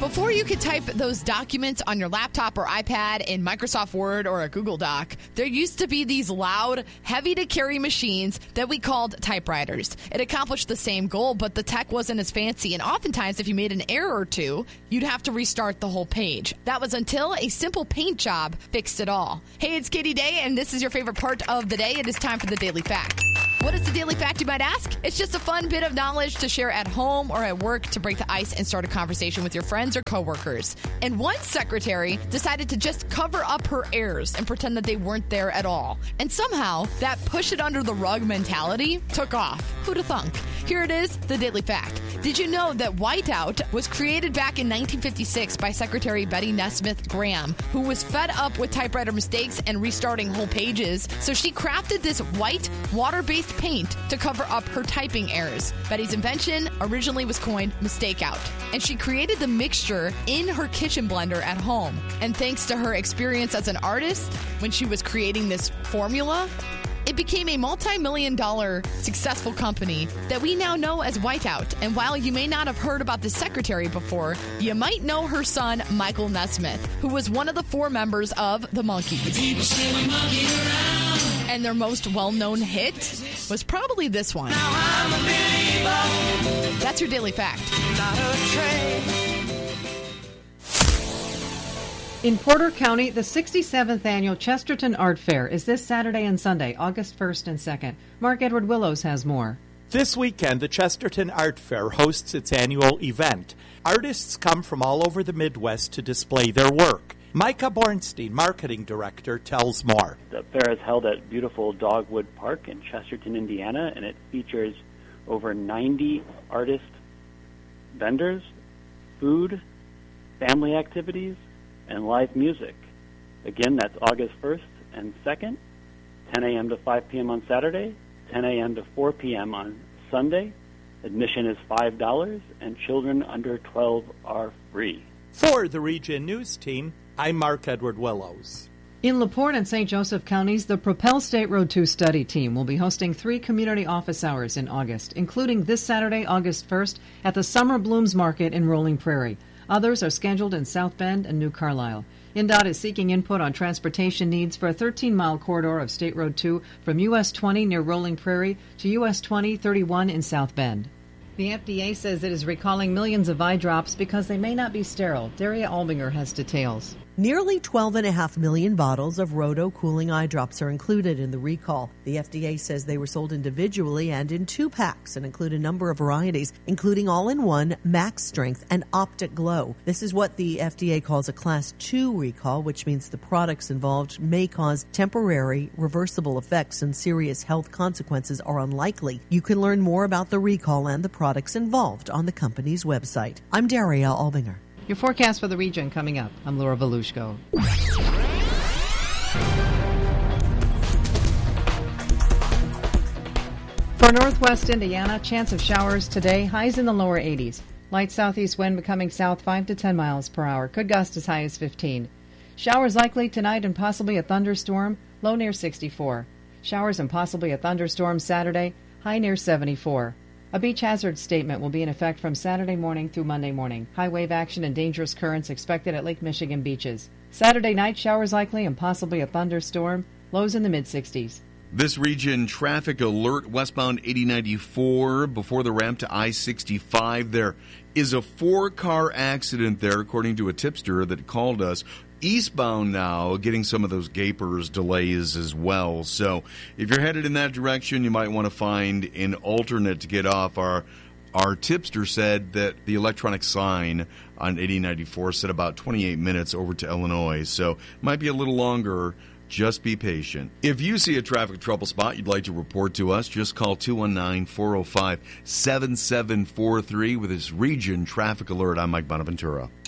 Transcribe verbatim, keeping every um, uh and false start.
Before you could type those documents on your laptop or iPad in Microsoft Word or a Google Doc, there used to be these loud, heavy-to-carry machines that we called typewriters. It accomplished the same goal, but the tech wasn't as fancy, and oftentimes if you made an error or two, you'd have to restart the whole page. That was until a simple paint job fixed it all. Hey, it's Katie Day, and this is your favorite part of the day. It is time for the Daily Fact. What is the Daily Fact, you might ask? It's just a fun bit of knowledge to share at home or at work to break the ice and start a conversation with your friends or coworkers. And one secretary decided to just cover up her errors and pretend that they weren't there at all. And somehow, that push it under the rug mentality took off. Who'd have thunk? Here it is, the Daily Fact. Did you know that whiteout was created back in nineteen fifty-six by Secretary Betty Nesmith Graham, who was fed up with typewriter mistakes and restarting whole pages, so she crafted this white, water-based paint to cover up her typing errors. Betty's invention originally was coined Mistake Out, and she created the mixture in her kitchen blender at home. And thanks to her experience as an artist, when she was creating this formula, it became a multi-million dollar successful company that we now know as Whiteout. And while you may not have heard about the secretary before, you might know her son, Michael Nesmith, who was one of the four members of the Monkees. People say we monkey around. And their most well-known hit was probably this one. Now I'm a believer. That's your Daily Fact. Not a train. In Porter County, the sixty-seventh Annual Chesterton Art Fair is this Saturday and Sunday, August first and second. Mark Edward Willows has more. This weekend, the Chesterton Art Fair hosts its annual event. Artists come from all over the Midwest to display their work. Micah Bornstein, marketing director, tells more. The fair is held at beautiful Dogwood Park in Chesterton, Indiana, and it features over ninety artist vendors, food, family activities, and live music. Again, that's August first and second, ten a.m. to five p.m. on Saturday, ten a.m. to four p.m. on Sunday. Admission is five dollars, and children under twelve are free. For the Region News Team, I'm Mark Edward Willows. In LaPorte and Saint Joseph counties, the Propel State Road two study team will be hosting three community office hours in August, including this Saturday, August first, at the Summer Blooms Market in Rolling Prairie. Others are scheduled in South Bend and New Carlisle. I N D O T is seeking input on transportation needs for a thirteen-mile corridor of State Road two from U S twenty near Rolling Prairie to U S twenty thirty-one in South Bend. The F D A says it is recalling millions of eye drops because they may not be sterile. Daria Albinger has details. Nearly twelve point five million bottles of Roto cooling eye drops are included in the recall. The F D A says they were sold individually and in two packs and include a number of varieties, including all-in-one, max strength, and optic glow. This is what the F D A calls a Class two recall, which means the products involved may cause temporary, reversible effects and serious health consequences are unlikely. You can learn more about the recall and the products involved on the company's website. I'm Daria Albinger. Your forecast for the region coming up. I'm Laura Volushko. For northwest Indiana, chance of showers today, highs in the lower eighties. Light southeast wind becoming south five to ten miles per hour. Could gust as high as fifteen. Showers likely tonight and possibly a thunderstorm, low near sixty-four. Showers and possibly a thunderstorm Saturday, high near seventy-four. A beach hazard statement will be in effect from Saturday morning through Monday morning. High wave action and dangerous currents expected at Lake Michigan beaches. Saturday night, showers likely and possibly a thunderstorm. Lows in the mid-sixties. This region traffic alert westbound eighty ninety-four before the ramp to I sixty-five. There is a four-car accident there, according to a tipster that called us. Eastbound now, getting some of those gapers delays as well. So if you're headed in that direction, you might want to find an alternate to get off. Our our tipster said that the electronic sign on eighty ninety-four said about twenty-eight minutes over to Illinois. So might be a little longer. Just be patient. If you see a traffic trouble spot you'd like to report to us, just call two one nine, four oh five, seven seven four three with this region traffic alert. I'm Mike Bonaventura.